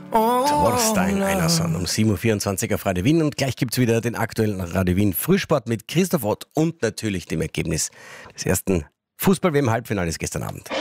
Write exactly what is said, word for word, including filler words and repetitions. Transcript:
Thorstein Einarsson um sieben Uhr vierundzwanzig auf Radio Wien. Und gleich gibt es wieder den aktuellen Radio Wien Frühsport mit Christoph Ott und natürlich dem Ergebnis des ersten Fußball-W M-Halbfinales gestern Abend.